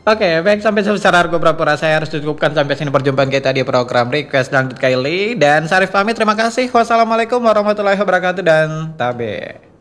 Oke, baik sampai sebesar harga pura-pura saya harus cukupkan sampai sini perjumpaan kita di program Request Dangdut Kylie dan Sarif pamit terima kasih. Wassalamualaikum warahmatullahi wabarakatuh dan tabe.